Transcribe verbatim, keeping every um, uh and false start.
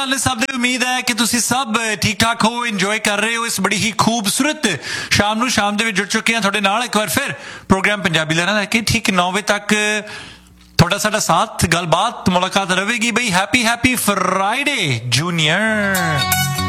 हाल ने सब दी उम्मीद है कि तुसी सब ठीक ठाक हो इंजॉय कर रहे हो इस बड़ी ही खूबसूरत शाम ਨੂੰ ਸ਼ਾਮ ਦੇ ਵਿੱਚ ਜੁੜ ਚੁੱਕੇ ਹਾਂ ਤੁਹਾਡੇ ਨਾਲ ਇੱਕ ਵਾਰ ਫਿਰ ਪ੍ਰੋਗਰਾਮ ਪੰਜਾਬੀ ਲਹਿਰਾਂ ਲੈ ਕੇ ਠੀਕ ਨੌ ਵਜੇ ਤੱਕ ਤੁਹਾਡਾ ਸਾਡਾ ਸਾਥ ਗੱਲਬਾਤ ਮੁਲਾਕਾਤ ਰਹੇਗੀ ਬਈ ਹੈਪੀ ਹੈਪੀ ਫਰਾਈਡੇ ਜੂਨੀਅਰ